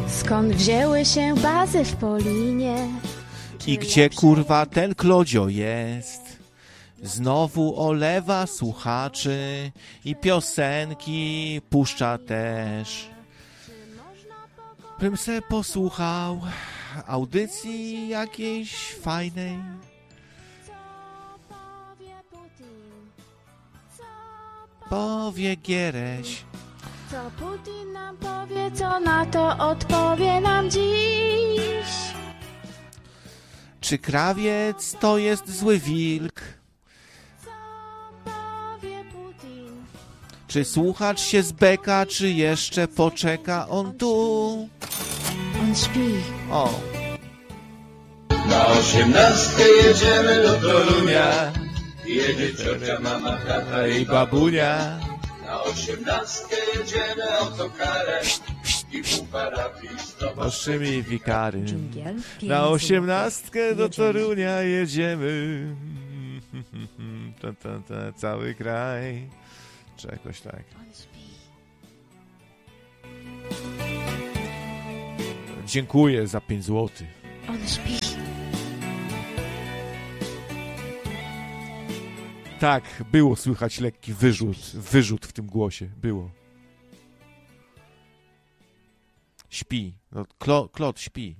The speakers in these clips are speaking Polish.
Skąd wzięły się bazy w Polinie? I gdzie kurwa ten Klodzio jest? Znowu olewa słuchaczy i piosenki puszcza też. Bym se posłuchał audycji jakiejś fajnej. Powie Giereś. Co Putin nam powie, co na to odpowie nam dziś? Czy krawiec to jest zły wilk? Co powie Putin? Czy słuchacz się zbeka, czy jeszcze poczeka on tu? On śpi. O. Na 18 jedziemy do Torunia. Jedzie ciocia, mama, tata i babunia. Na 18 jedziemy autokarem i pół parafii z towarzyszymi wikary. Na 18 do Torunia jedziemy. Cały kraj. Czy jakoś tak. Dziękuję za 5 złotych. On śpi. Tak, było słychać lekki wyrzut w tym głosie. Było. Śpi. No, Klot śpi.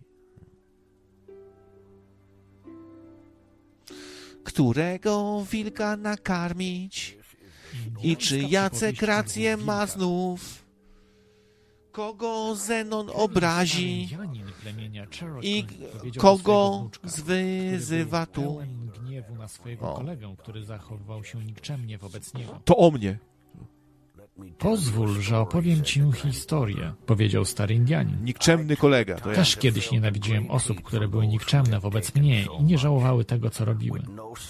Którego wilka nakarmić? I czy Jacek rację ma znów? Kogo Zenon obrazi? I kogo zwyzywa tu? Gniewu na swojego kolegę, który zachowywał się nikczemnie wobec niego. To o mnie. Pozwól, że opowiem ci historię, powiedział stary Indianin. Nikczemny kolega. To Też kiedyś nienawidziłem osób, które były nikczemne wobec mnie i nie żałowały tego, co robiły.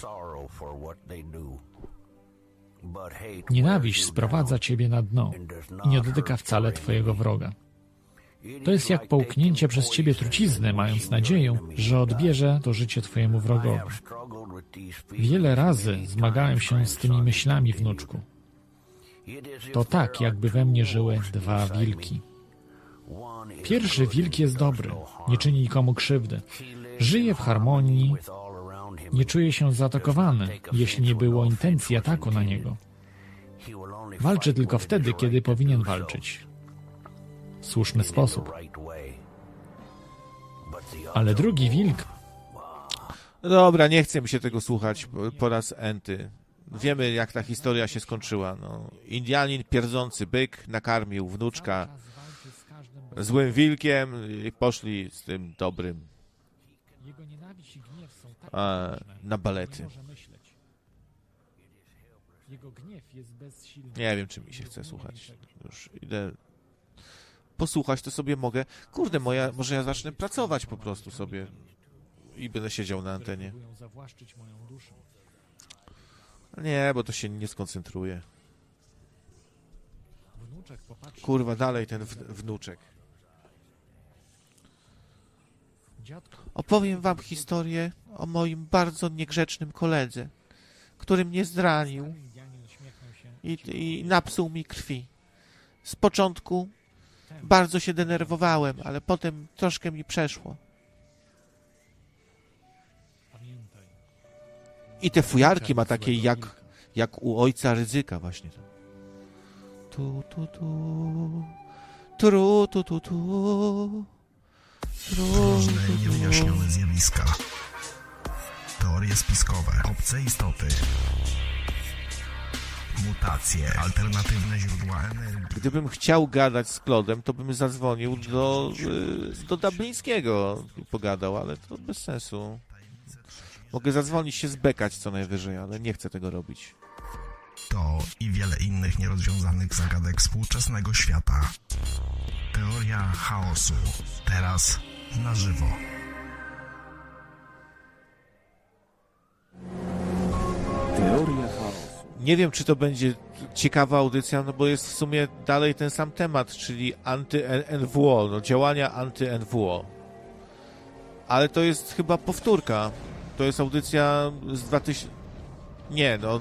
Nienawiść sprowadza ciebie na dno i nie dotyka wcale twojego wroga. To jest jak połknięcie przez ciebie trucizny, mając nadzieję, że odbierze to życie twojemu wrogowi. Wiele razy zmagałem się z tymi myślami, wnuczku. To tak, jakby we mnie żyły 2 wilki. Pierwszy wilk jest dobry, nie czyni nikomu krzywdy. Żyje w harmonii, nie czuje się zaatakowany, jeśli nie było intencji ataku na niego. Walczy tylko wtedy, kiedy powinien walczyć. W słuszny sposób. Ale drugi wilk... Dobra, nie chcę mi się tego słuchać po raz enty. Wiemy, jak ta historia się skończyła. No. Indianin, pierdzący byk, nakarmił wnuczka złym wilkiem i poszli z tym dobrym na balety. Nie wiem, czy mi się chce słuchać. Już idę posłuchać, to sobie mogę. Kurde, może ja zacznę pracować po prostu sobie i będę siedział na antenie. Nie, bo to się nie skoncentruje. Kurwa, dalej ten wnuczek. Opowiem wam historię o moim bardzo niegrzecznym koledze, który mnie zranił i napsuł mi krwi. Z początku bardzo się denerwowałem, ale potem troszkę mi przeszło. I te fujarki ma takie jak u ojca Rydzyka właśnie. Tu, tu, tu. Tru, tu, tu, tu. Różne niewyjaśnione zjawiska. Teorie spiskowe. Obce istoty. Mutacje. Alternatywne źródła energii. Gdybym chciał gadać z Klodem, to bym zadzwonił do Dublińskiego i pogadał, ale to bez sensu. Mogę zadzwonić się zbekać co najwyżej, ale nie chcę tego robić. To i wiele innych nierozwiązanych zagadek współczesnego świata. Teoria chaosu. Teraz na żywo. Teoria chaosu. Nie wiem, czy to będzie ciekawa audycja, no bo jest w sumie dalej ten sam temat, czyli anty-NWO, no działania anty-NWO. Ale to jest chyba powtórka. To jest audycja z 2000... Nie, no...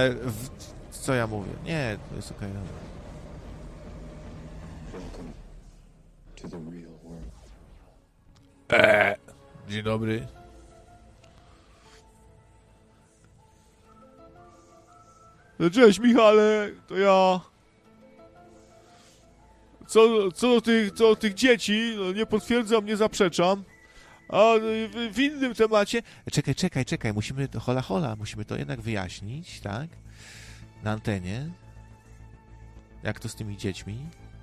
co ja mówię? Nie, to jest okej. Dzień dobry. No cześć, Michale, to ja. Co do tych dzieci, no nie potwierdzam, nie zaprzeczam. A w innym temacie... Czekaj, musimy, hola, musimy to jednak wyjaśnić, tak? Na antenie. Jak to z tymi dziećmi?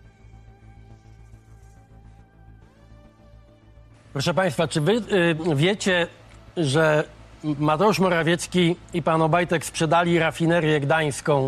Proszę Państwa, czy Wy wiecie, że Mateusz Morawiecki i pan Obajtek sprzedali rafinerię gdańską?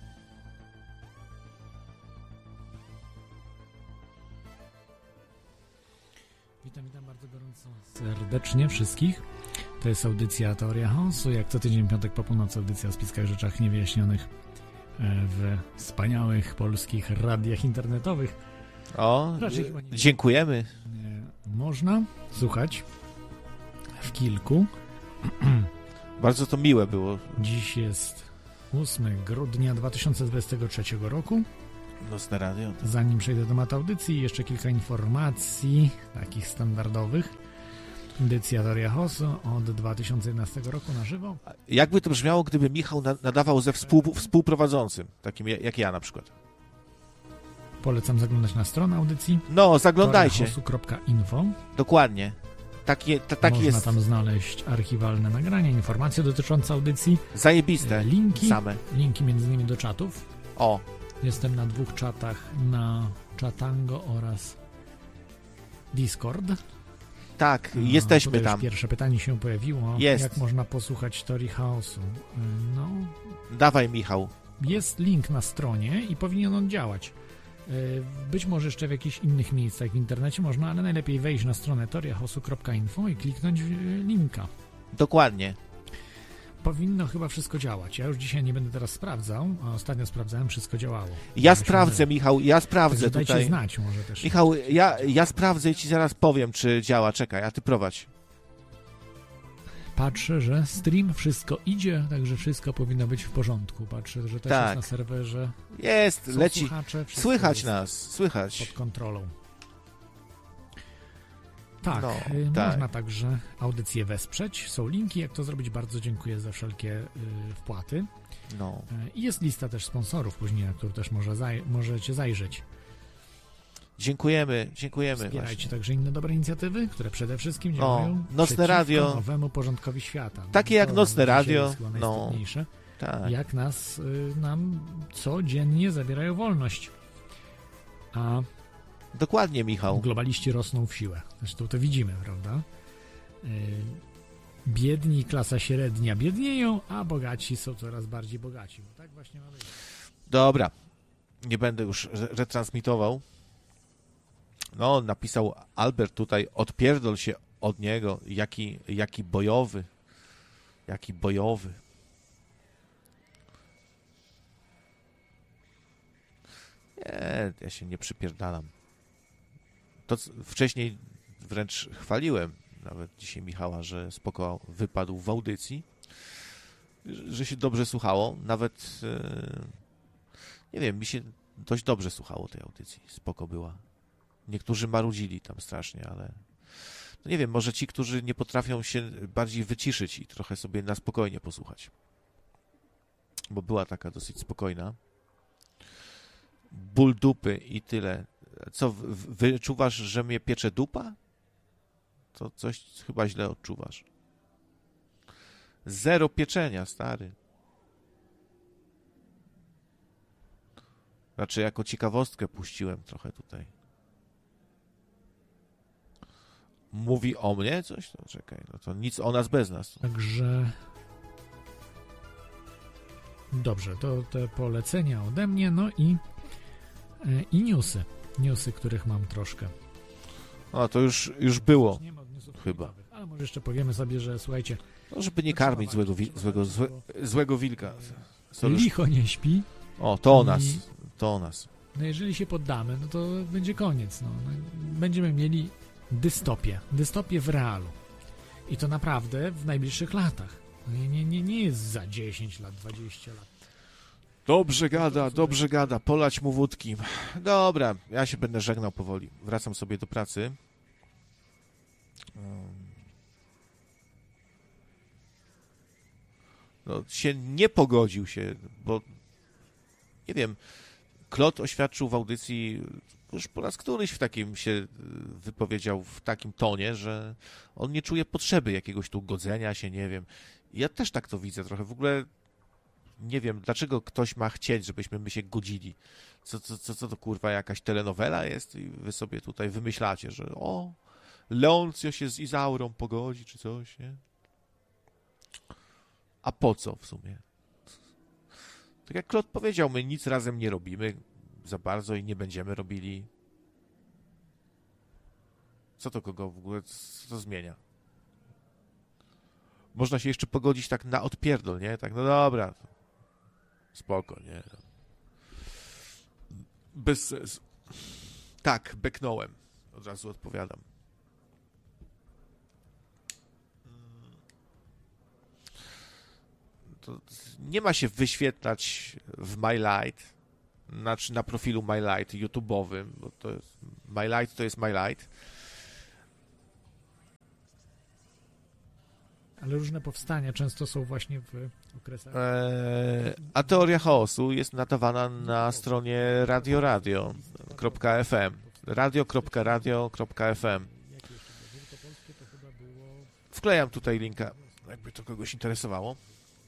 Witam bardzo gorąco serdecznie wszystkich. To jest audycja Teoria Chaosu. Jak co tydzień piątek po północy audycja o spiskach rzeczach niewyjaśnionych w wspaniałych polskich radiach internetowych. O, dziękujemy. Można słuchać w kilku. Bardzo to miłe było. Dziś jest 8 grudnia 2023 roku. Nocne radio. Tak. Zanim przejdę do tematu audycji, jeszcze kilka informacji takich standardowych. Audycja Teoria Chaosu od 2011 roku na żywo. Jakby to brzmiało, gdyby Michał nadawał ze współprowadzącym, takim jak ja na przykład. Polecam zaglądać na stronę audycji. No, zaglądajcie. teoriachaosu.info. Dokładnie. Tak Można jest. tam znaleźć archiwalne nagrania, informacje dotyczące audycji. Zajebiste. Linki. Same. Linki między innymi do czatów. O. Jestem na 2 czatach, na Chatango oraz Discord. Tak, jesteśmy tutaj tam. Już pierwsze pytanie się pojawiło. Jest. Jak można posłuchać Teorii Chaosu? No, dawaj, Michał. jest link na stronie i powinien on działać. Być może jeszcze w jakichś innych miejscach w internecie można, ale najlepiej wejść na stronę teoriachaosu.info i kliknąć linka. Dokładnie. Powinno chyba wszystko działać. Ja już dzisiaj nie będę teraz sprawdzał, a ostatnio sprawdzałem, wszystko działało. Ja sprawdzę, Michał, ja sprawdzę dajcie tutaj. znać może też. Michał, ja sprawdzę i ci zaraz powiem, czy działa. Czekaj, a ty prowadź. Patrzę, że stream, wszystko idzie, także wszystko powinno być w porządku. Patrzę, że też Tak. jest na serwerze. Jest, Są leci. słuchacze, wszystko Słychać jest nas, słychać. pod kontrolą. Tak, No, można także audycję wesprzeć. Są linki, jak to zrobić. Bardzo dziękuję za wszelkie wpłaty. No. I jest lista też sponsorów później, na którą też możecie zajrzeć. Dziękujemy Wspierajcie właśnie. także inne dobre inicjatywy, które przede wszystkim działają Nocne przeciwko radio. nowemu porządkowi świata. Takie jak Nocne radio. Jest chyba No. najistotniejsze. Tak. Jak nam codziennie zabierają wolność. A Dokładnie, Michał. globaliści rosną w siłę. Zresztą to widzimy, prawda? Biedni, klasa średnia biednieją, a bogaci są coraz bardziej bogaci. Bo tak właśnie ma być. Dobra. Nie będę już retransmitował. No, napisał Albert tutaj, odpierdol się od niego. Jaki bojowy. Jaki bojowy. Nie, ja się nie przypierdalam. To wcześniej wręcz chwaliłem nawet dzisiaj Michała, że spoko wypadł w audycji, że się dobrze słuchało. Nawet nie wiem, mi się dość dobrze słuchało tej audycji. Spoko była. Niektórzy marudzili tam strasznie, ale no nie wiem, może ci, którzy nie potrafią się bardziej wyciszyć i trochę sobie na spokojnie posłuchać. Bo była taka dosyć spokojna. Ból dupy i tyle. Co, wyczuwasz, że mnie piecze dupa? To coś chyba źle odczuwasz. 0 pieczenia, stary. Znaczy, jako ciekawostkę puściłem trochę tutaj. Mówi o mnie coś? To czekaj, no to nic o nas bez nas. Także dobrze, to te polecenia ode mnie, no i newsy. Newsy, których mam troszkę. No to już było. Nie ma newsów Chyba. filmowych, ale może jeszcze powiemy sobie, że słuchajcie, No, żeby nie karmić złego wilka. Sorry. licho nie śpi. O, to o nas. To o nas. No jeżeli się poddamy, no to będzie koniec. No. Będziemy mieli dystopię. Dystopię w realu. I to naprawdę w najbliższych latach. Nie jest za 10 lat, 20 lat. Dobrze gada, polać mu wódki. Dobra, ja się będę żegnał powoli. Wracam sobie do pracy. No, się nie pogodził się, bo nie wiem, Klot oświadczył w audycji, już po raz któryś w takim się wypowiedział w takim tonie, że on nie czuje potrzeby jakiegoś tu godzenia się, nie wiem. Ja też tak to widzę trochę. W ogóle nie wiem, dlaczego ktoś ma chcieć, żebyśmy my się godzili. Co to kurwa jakaś telenowela jest i wy sobie tutaj wymyślacie, że Leoncio się z Izaurą pogodzi czy coś, nie? A po co w sumie? Tak jak Klot powiedział, my nic razem nie robimy za bardzo i nie będziemy robili. Co to kogo w ogóle, co to zmienia? Można się jeszcze pogodzić tak na odpierdol, nie? Tak, no dobra, spoko, nie? Bez sensu. Tak, beknąłem. Od razu odpowiadam. To nie ma się wyświetlać w My Light, znaczy na profilu My Light YouTube'owym, bo to jest, My Light to jest My Light. Ale różne powstania często są właśnie w okresach... A Teoria Chaosu jest nadawana na stronie radio.radio.fm radio.radio.fm. Wklejam tutaj linka, jakby to kogoś interesowało.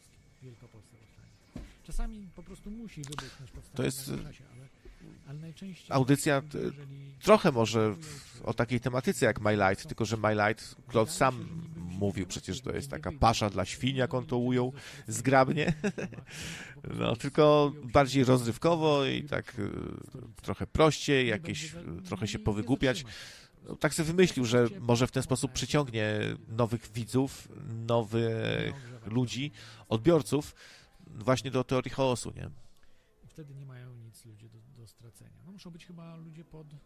Czasami po prostu musi wybuchnąć powstanie. To jest ale najczęściej audycja trochę może o takiej tematyce jak My Light, tylko że My Light, Klot sam mówił przecież, to jest taka pasza dla świń, jak on to ujął zgrabnie. No, tylko bardziej rozrywkowo i tak trochę prościej, jakieś trochę się powygłupiać. No, tak sobie wymyślił, że może w ten sposób przyciągnie nowych widzów, nowych ludzi, odbiorców właśnie do Teorii Chaosu, nie? I wtedy nie mają nic ludzie do stracenia. No muszą być chyba ludzie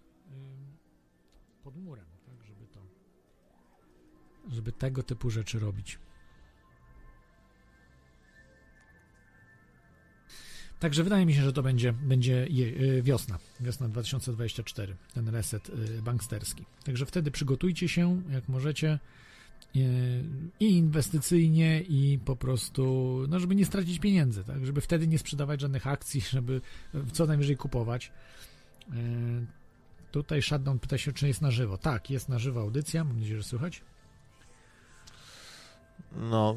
pod murem, tak, żeby tego typu rzeczy robić. Także wydaje mi się, że to będzie wiosna 2024, ten reset banksterski. Także wtedy przygotujcie się, jak możecie, i inwestycyjnie, i po prostu, no, żeby nie stracić pieniędzy, tak, żeby wtedy nie sprzedawać żadnych akcji, żeby co najwyżej kupować. Tutaj Shutdown pyta się, czy jest na żywo. Tak, jest na żywo audycja, mam nadzieję, że słychać. No,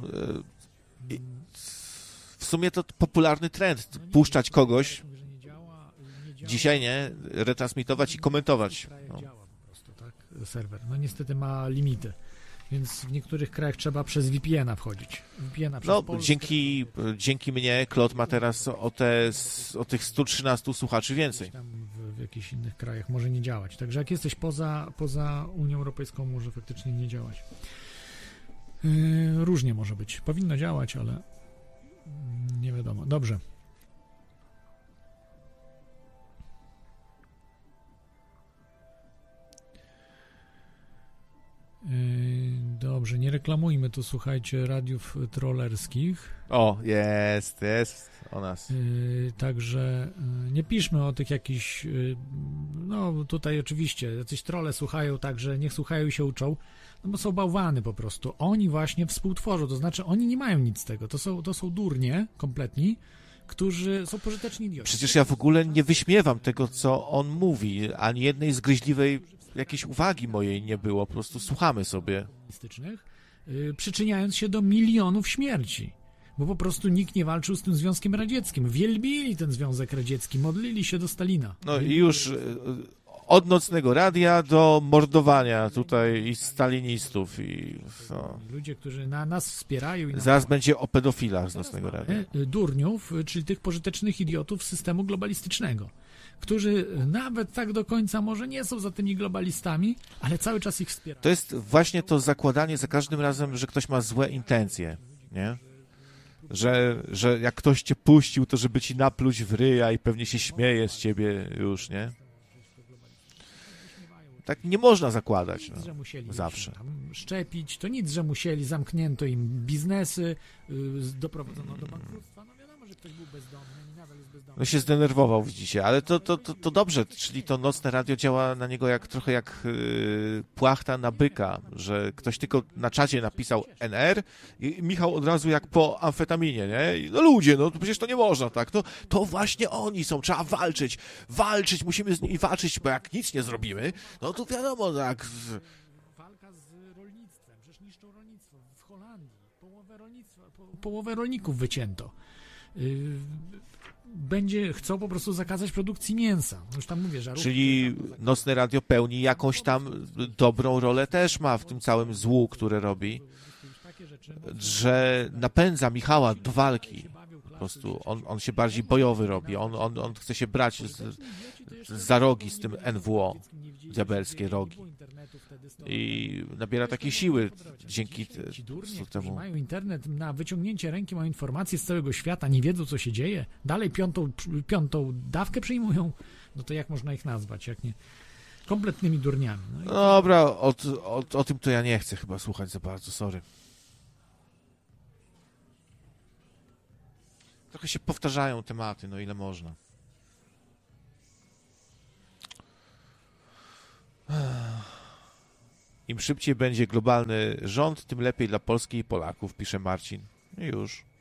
w sumie to popularny trend, puszczać kogoś, dzisiaj nie, retransmitować i komentować. No. Działa po prostu, tak, serwer. No niestety ma limity, więc w niektórych krajach trzeba przez VPN-a wchodzić. No, dzięki mnie Klot ma teraz o tych 113 słuchaczy więcej. Tam w jakichś innych krajach może nie działać. Także jak jesteś poza Unią Europejską, może faktycznie nie działać. Różnie może być. Powinno działać, ale nie wiadomo. Dobrze. Dobrze, nie reklamujmy tu, słuchajcie, radiów trollerskich. O, jest o nas. Także nie piszmy o tych jakichś, no tutaj oczywiście jacyś trolle słuchają, także niech słuchają i się uczą, no bo są bałwany po prostu. Oni właśnie współtworzą, to znaczy oni nie mają nic z tego, to są durnie kompletni, którzy są pożyteczni idioci. Przecież ja w ogóle nie wyśmiewam tego, co on mówi, ani jednej zgryźliwej jakiejś uwagi mojej nie było, po prostu słuchamy sobie. Przyczyniając się do milionów śmierci, bo po prostu nikt nie walczył z tym Związkiem Radzieckim. Wielbili ten Związek Radziecki, modlili się do Stalina. No i już od nocnego radia do mordowania tutaj i stalinistów i no. Ludzie, którzy nas wspierają. Zaraz będzie o pedofilach z nocnego radia. Durniów, czyli tych pożytecznych idiotów systemu globalistycznego, którzy nawet tak do końca może nie są za tymi globalistami, ale cały czas ich wspierają. To jest właśnie to zakładanie za każdym razem, że ktoś ma złe intencje, nie? Że jak ktoś cię puścił, to żeby ci napluć w ryja i pewnie się śmieje z ciebie już, nie? Tak nie można zakładać, no, że musieli zawsze. Tam szczepić, to nic, że musieli, zamknięto im biznesy, doprowadzono do bankructwa, no wiadomo, Może ktoś był bezdomny i nadal jest bezdomny. No się zdenerwował, widzicie, ale to dobrze, czyli to nocne radio działa na niego trochę jak płachta na byka, że ktoś tylko na czacie napisał NR i Michał od razu jak po amfetaminie, nie? No ludzie, no przecież to nie można, tak? No to właśnie oni są, trzeba walczyć, musimy z nimi walczyć, bo jak nic nie zrobimy, no to wiadomo, tak... Walka z rolnictwem, przecież niszczą rolnictwo. W Holandii połowę rolników wycięto. Chcą po prostu zakazać produkcji mięsa. Już tam mówię, żarówki. Czyli nocne radio pełni jakąś tam dobrą rolę też ma w tym całym złu, które robi, że napędza Michała do walki. Po prostu on się bardziej bojowy robi, on chce się brać za rogi z tym NWO, diabelskie rogi. I nabiera takiej siły dzięki temu. Mają internet na wyciągnięcie ręki, mają informacje z całego świata, nie wiedzą, co się dzieje, dalej piątą dawkę przyjmują, no to jak można ich nazwać, jak nie kompletnymi durniami. No dobra, o tym to ja nie chcę chyba słuchać za bardzo, sorry. Trochę się powtarzają tematy, no ile można. Im szybciej będzie globalny rząd, tym lepiej dla Polski i Polaków, pisze Marcin. I już.